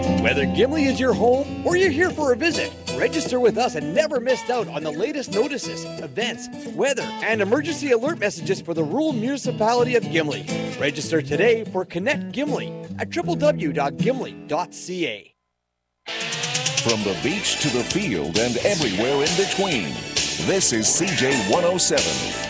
Whether Gimli is your home or you're here for a visit, register with us and never miss out on the latest notices, events, weather, and emergency alert messages for the rural municipality of Gimli. Register today for Connect Gimli at www.gimli.ca. From the beach to the field and everywhere in between, this is CJ 107.